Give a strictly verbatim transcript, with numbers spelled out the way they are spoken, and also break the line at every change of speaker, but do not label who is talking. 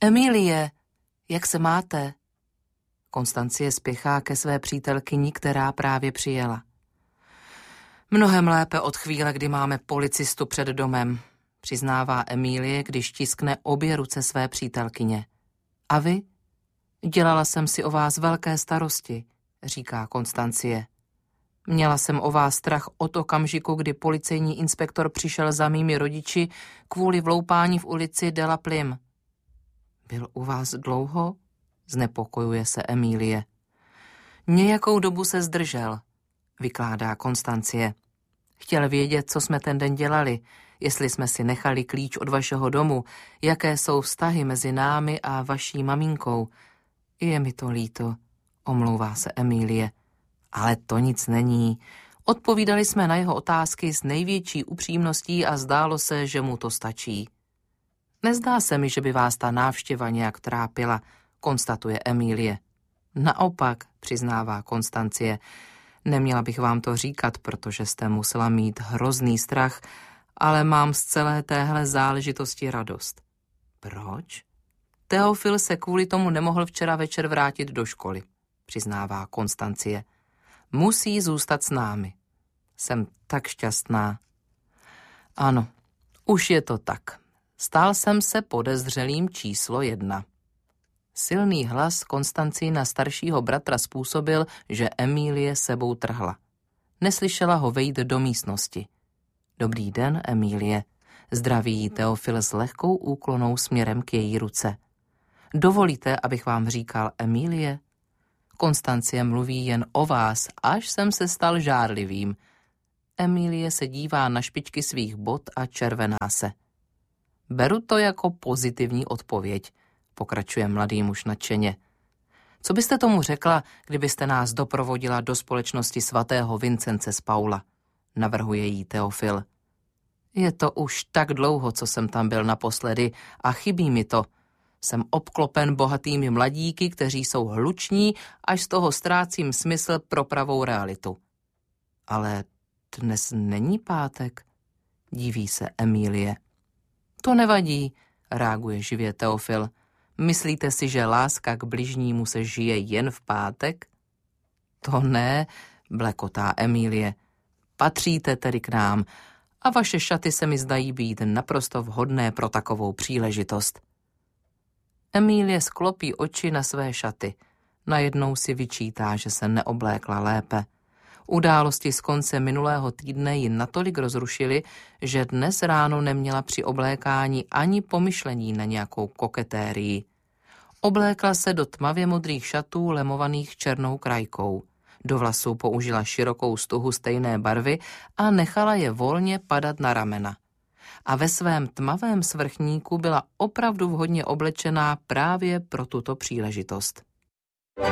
Emilie, jak se máte? Konstancie spěchá ke své přítelkyni, která právě přijela. Mnohem lépe od chvíle, kdy máme policistu před domem, přiznává Emilie, když tiskne obě ruce své přítelkyně. A vy? Dělala jsem si o vás velké starosti, říká Konstancie. Měla jsem o vás strach od okamžiku, kdy policejní inspektor přišel za mými rodiči kvůli vloupání v ulici de la Plim. Byl u vás dlouho? Znepokojuje se Emilie. Nějakou dobu se zdržel, vykládá Konstancie. Chtěl vědět, co jsme ten den dělali, jestli jsme si nechali klíč od vašeho domu, jaké jsou vztahy mezi námi a vaší maminkou. Je mi to líto, omlouvá se Emilie. Ale to nic není. Odpovídali jsme na jeho otázky s největší upřímností a zdálo se, že mu to stačí. Nezdá se mi, že by vás ta návštěva nějak trápila, konstatuje Emilie. Naopak, přiznává Konstancie, neměla bych vám to říkat, protože jste musela mít hrozný strach, ale mám z celé téhle záležitosti radost. Proč? Teofil se kvůli tomu nemohl včera večer vrátit do školy, přiznává Konstancie. Musí zůstat s námi. Jsem tak šťastná. Ano, už je to tak. Stal jsem se podezřelým číslo jedna. Silný hlas Konstancína staršího bratra způsobil, že Emilie sebou trhla. Neslyšela ho vejít do místnosti. Dobrý den, Emilie. Zdraví jí Teofil s lehkou úklonou směrem k její ruce. Dovolíte, abych vám říkal Emilie? Konstancie mluví jen o vás, až jsem se stal žárlivým. Emilie se dívá na špičky svých bot a červená se. Beru to jako pozitivní odpověď, pokračuje mladý muž nadšeně. Co byste tomu řekla, kdybyste nás doprovodila do společnosti svatého Vincence z Paula? Navrhuje jí Teofil. Je to už tak dlouho, co jsem tam byl naposledy a chybí mi to. Jsem obklopen bohatými mladíky, kteří jsou hluční, až z toho ztrácím smysl pro pravou realitu. Ale dnes není pátek, diví se Emilie. To nevadí, reaguje živě Teofil. Myslíte si, že láska k bližnímu se žije jen v pátek? To ne, blekotá Emilie. Patříte tedy k nám a vaše šaty se mi zdají být naprosto vhodné pro takovou příležitost. Emilie sklopí oči na své šaty. Najednou si vyčítá, že se neoblékla lépe. Události z konce minulého týdne ji natolik rozrušily, že dnes ráno neměla při oblékání ani pomyšlení na nějakou koketérii. Oblékla se do tmavě modrých šatů lemovaných černou krajkou. Do vlasů použila širokou stuhu stejné barvy a nechala je volně padat na ramena. A ve svém tmavém svrchníku byla opravdu vhodně oblečená právě pro tuto příležitost.